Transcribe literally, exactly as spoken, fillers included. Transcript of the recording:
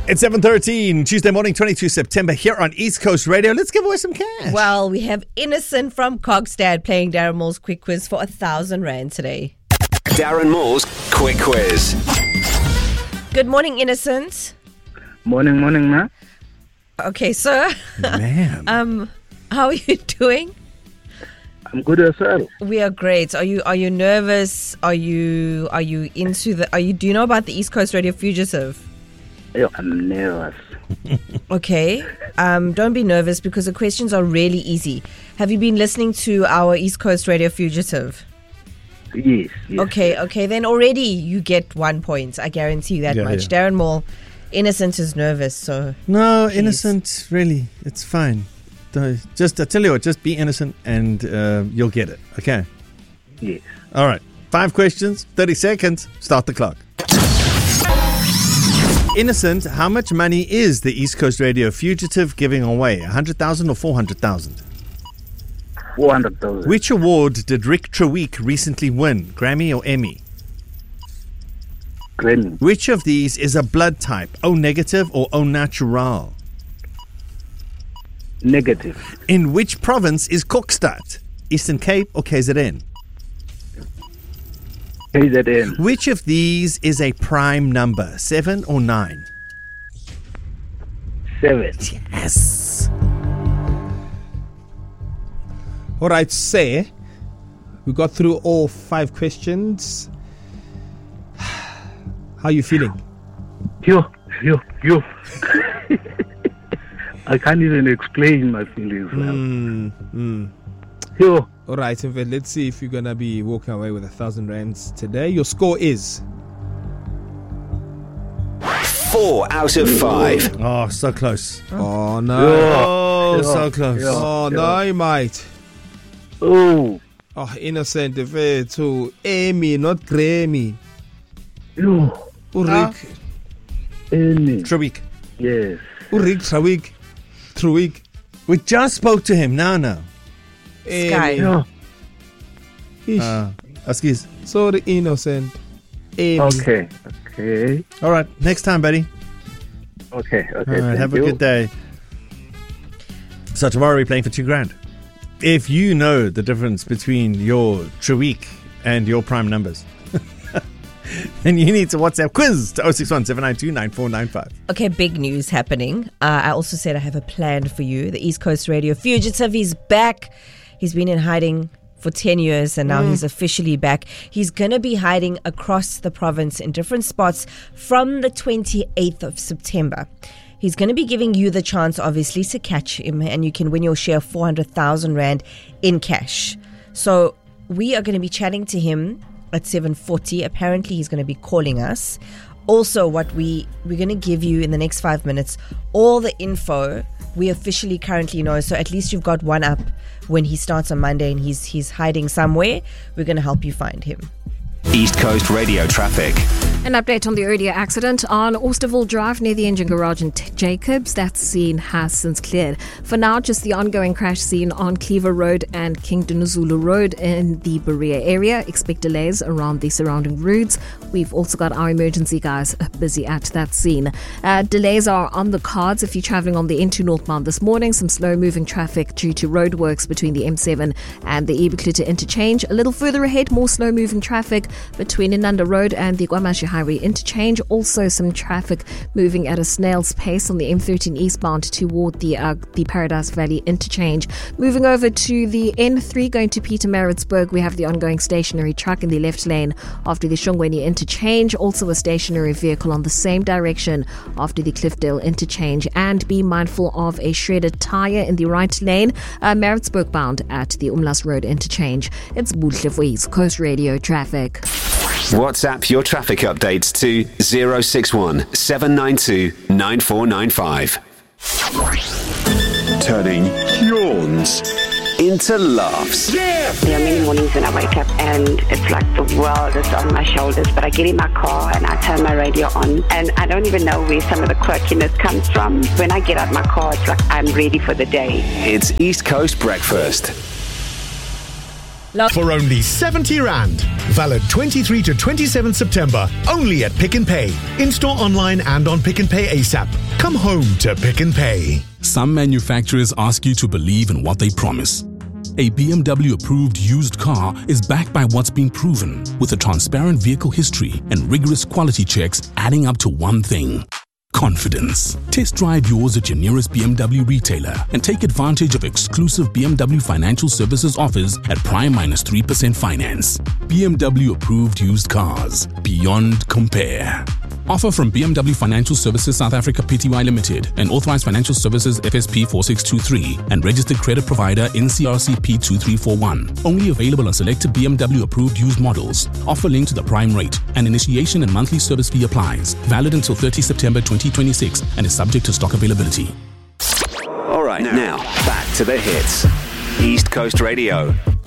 It's seven thirteen, Tuesday morning, twenty-second of September, here on East Coast Radio. Let's give away some cash. Well, we have Innocent from Cogstad playing Darren Moore's Quick Quiz for a thousand rand today. Darren Moore's Quick Quiz. Good morning, Innocent. Morning, morning, ma. Okay, sir. Man. um, how are you doing? I'm good as well. We are great. Are you are you nervous? Are you are you into the? Are you? Do you know about the East Coast Radio Fugitive? Yo, I'm nervous. Okay. Um, don't be nervous because the questions are really easy. Have you been listening to our East Coast Radio Fugitive? Yes, yes. Okay, okay. Then already you get one point. I guarantee you that Yeah, much. yeah. Darren Moore, Innocent is nervous, so No, Please. innocent, really. It's fine. Don't- Just, I tell you what, just be innocent and uh, you'll get it. Okay. Yes. All right. Five questions, thirty seconds. Start the clock. Innocent, how much money is the East Coast Radio Fugitive giving away? one hundred thousand or four hundred thousand? four hundred thousand. Which award did Rick Treweek recently win? Grammy or Emmy? Grammy. Which of these is a blood type? O negative or O natural? Negative. In which province is Kokstad? Eastern Cape or K Z N? K Z N. Which of these is a prime number? Seven or nine? Seven. Yes. All right, say we got through all five questions. How are you feeling? Yo, yo, yo. I can't even explain my feelings. Mm, mm. Yo, All right, in fact, let's see if you're gonna be walking away with a thousand rands today. Your score is Four out of five. Oh, so close. oh no, Oh, Yeah. so close. Yeah. oh no, mate. oh, Oh, innocent to Amy, not Grammy. yo, Urik, Amy. Treweek. Yes. Urik Trawik, Trawik. We just spoke to him. Now, now. Sky. Yo. Ish. Uh, excuse. Sorry, innocent. Amy. Okay, okay, All right. Next time, buddy. okay, okay. All right. thank Have you. a good day. So tomorrow we're playing for two grand. If you know the difference between your Treweek and your prime numbers, then you need to WhatsApp quiz to oh six one, seven nine two, nine four nine five. Okay, big news happening. Uh, I also said I have a plan for you. The East Coast Radio Fugitive, he's back. He's been in hiding for ten years and now he's officially back. He's going to be hiding across the province in different spots from the twenty-eighth of September. He's going to be giving you the chance, obviously, to catch him and you can win your share of four hundred thousand rand in cash. So we are going to be chatting to him at seven forty. Apparently, he's going to be calling us. Also, what we, we're going to give you in the next five minutes, all the info we officially currently know. So at least you've got one up when he starts on Monday and he's he's hiding somewhere. We're going to help you find him. East Coast Radio traffic. An update on the earlier accident on Oosterville Drive near the engine garage in T- Jacobs. That scene has since cleared. For now, just the ongoing crash scene on Cleaver Road and King Dinuzulu Road in the Berea area. Expect delays around the surrounding routes. We've also got our emergency guys busy at that scene. Uh, delays are on the cards if you're travelling on the N two northbound this morning. Some slow-moving traffic due to roadworks between the M seven and the Ebukluta interchange. A little further ahead, more slow-moving traffic between Inanda Road and the Guamashi Highway interchange. Also some traffic moving at a snail's pace on the M thirteen eastbound toward the uh, the Paradise Valley interchange. Moving over to the N three going to Pietermaritzburg, we have the ongoing stationary truck in the left lane after the Shongweni interchange. Also a stationary vehicle on the same direction after the Cliffdale interchange. And be mindful of a shredded tyre in the right lane, uh, Maritzburg bound at the Umlas Road interchange. It's Buhle for East Coast Radio traffic. WhatsApp your traffic updates to zero six one, seven nine two, nine four nine five. Turning yawns into laughs. There are many mornings when I wake up and it's like the world is on my shoulders, but I get in my car and I turn my radio on and I don't even know where some of the quirkiness comes from. When I get out my car, it's like I'm ready for the day. It's East Coast Breakfast. For only seventy rand. Valid twenty-third to twenty-seventh September. Only at Pick and Pay. In-store, online and on Pick and Pay ASAP. Come home to Pick and Pay. Some manufacturers ask you to believe in what they promise. A B M W approved used car is backed by what's been proven, with a transparent vehicle history and rigorous quality checks adding up to one thing: confidence. Test drive yours at your nearest B M W retailer and take advantage of exclusive B M W financial services offers at prime minus three percent finance. B M W approved used cars. Beyond compare. Offer from B M W Financial Services South Africa Pty Limited and Authorized Financial Services F S P four six two three and Registered Credit Provider N C R C P two three four one. Only available on selected B M W approved used models. Offer linked to the prime rate and initiation and monthly service fee applies. Valid until thirtieth September twenty twenty-six and is subject to stock availability. All right, now back to the hits. East Coast Radio.